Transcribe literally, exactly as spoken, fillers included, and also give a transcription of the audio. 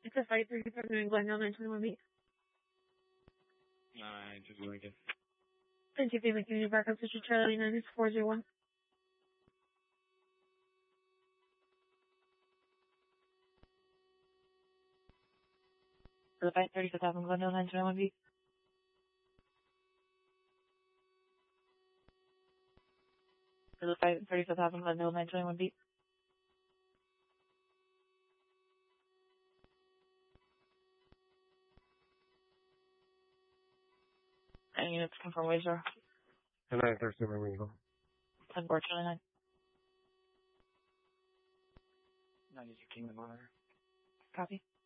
It's a fight three from New England, nine twenty-one B. Nine, just Lincoln. And two Payment Community Backup, Sister Charlie, nine four zero one. For the fight, thirty-four thousand Glendale, nine twenty-one B. For the fight, thirty-four thousand Glendale, nine twenty-one B. And units confirm wager. And nine thirty seven Ringo. ten four Charlie nine. ninety-two Kingdom Honor. Copy.